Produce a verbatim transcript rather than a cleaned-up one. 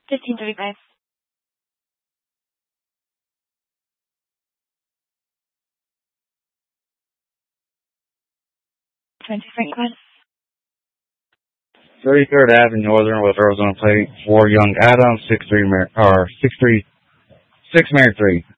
fifteen thirty-five. twenty-second class. thirty-third Avenue Northern with Arizona plate for Young Adam, six three, or six three, six Mary three.